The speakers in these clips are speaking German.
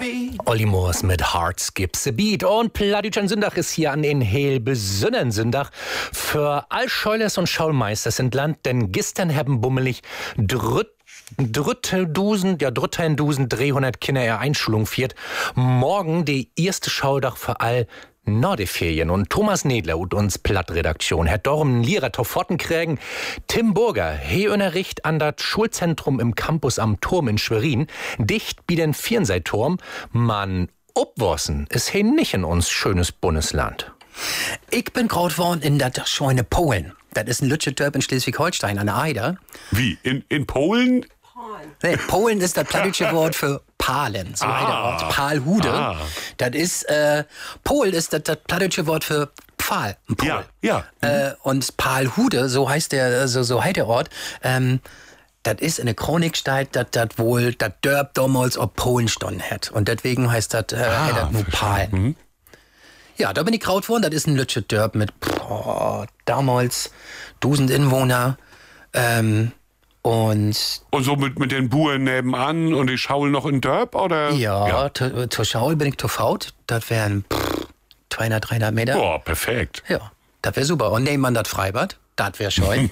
Olli Moors mit Heart Skips a Beat. Und Plattdütschen Sündach ist hier an den Heel besünnen Sündach für all Scheulers und Schaulmeisters in Land, denn gestern haben bummelig 300 Kinder ihre Einschulung viert. Morgen die erste Schaudach für all Nordeferien. Und Thomas Nedler und uns Plattredaktion hat darum Lehrer Toffotten kriegen. Tim Burger, he Richt an das Schulzentrum im Campus am Turm in Schwerin, dicht wie den Viernseiturm. Man obwossen ist he nicht in uns schönes Bundesland. Ich bin groß worden in das schöne Polen. Das ist ein Lütschedörp in Schleswig-Holstein an der Eider. Wie? In Polen? Nee, Polen ist das plattdeutsche Wort für Palen, so heißt der Ort. Palhude. Das ist, Pol ist das plattdeutsche Wort für Pfahl. Pol. Ja. Und Palhude, so heißt der, so heißt der Ort, das ist in der Chronik steht, dass das wohl das Dörp damals ob Polen standen hat. Und deswegen heißt das nur Pal. Mhm. Ja, da bin ich kraut worden. Das ist ein Lütschedörp mit damals 1000 Inwohner. Und so mit den Buren nebenan und die Schaul noch in Dörp, oder? Ja. Zur Schaul bin ich Toffaut. Das wären 200, 300 Meter. Boah, perfekt. Ja, das wäre super. Und nehmen man das Freibad, das wäre schön.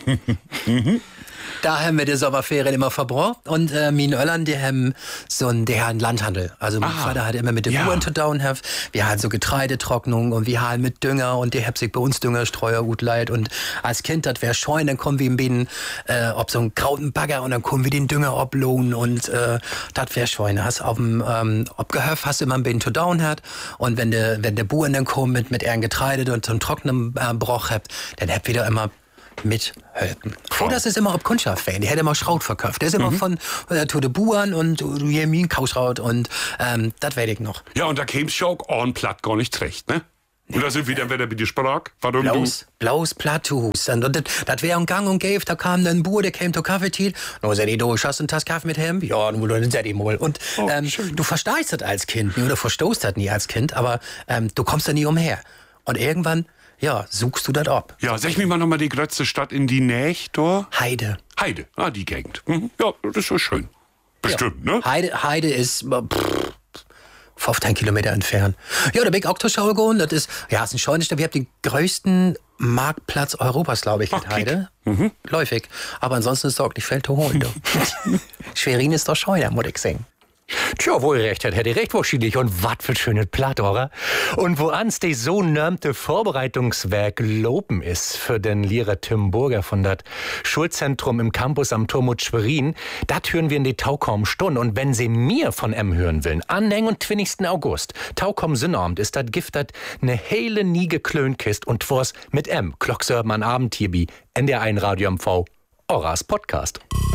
Da haben wir die Sommerferien immer verbraucht. Und meine Öllern, die haben einen Landhandel. Also mein Vater hat immer mit den Buren zu tun. Wir haben so Getreidetrocknung und wir haben mit Dünger und die haben sich bei uns Düngerstreuer gut leid. Und als Kind, das wäre schön, dann kommen wir im Bienen ob so einen grauten Bagger und dann kommen wir den Dünger oblohnen und das wäre schön. Hast auf dem Obgehöft hast du immer ein Bienen zu tun hat. Und wenn der Buren dann kommen mit ihren Getreide und so einen trockenen Broch habt, dann habt wieder immer mithelfen. Das ist immer ob Kundschaft-Fan. Der hätte immer Schraut verkauft. Der ist immer von zu den Buren und Jemin Kauschraut und das werde ich noch. Ja, und da käm's schon auch platt gar nicht recht, ne? Und da sind wir dann wieder mit dir Sprach. Blaues Platthus. Und das wäre ein Gang und Gäf, da kam dann ein Bur, der käme zur Kaffeetiel. No, sag ich, du hast einen Tass Kaffee mit ihm? Ja, nun, dann sag ich mal. Und du verstehst das als Kind, oder verstoßt das nie als Kind, aber du kommst da nie umher. Und irgendwann suchst du das ab. Ja, sag mir mal nochmal die größte Stadt in die Nähe, da? Heide, die Gegend. Mhm. Ja, das ist so schön. Bestimmt, ne? Heide ist 15 Kilometer entfernt. Ja, da bin ich auch zur Schau gegangen. Das ist ein schönes. Wir haben den größten Marktplatz Europas, glaube ich, mit Heide. Mhm. Läufig. Aber ansonsten ist es auch nicht viel zu holen. Schwerin ist doch scheuer, muss ich sagen. Tja, wo ihr recht hat, hätte recht wahrscheinlich. Und wat für schönes Platt, oder? Und wo ans de so nörmte Vorbereitungswerk loben ist für den Lehrer Tim Burger von dat Schulzentrum im Campus am Turm Schwerin, dat hören wir in die Taukom Stunde. Und wenn sie mir von würden willen, an den 20. August, Taukom Sinnabend, ist dat Gift dat ne hele nie geklönt kist und twas mit Klockserben an Abend hier bi, NDR1 Radio MV, Oras Podcast.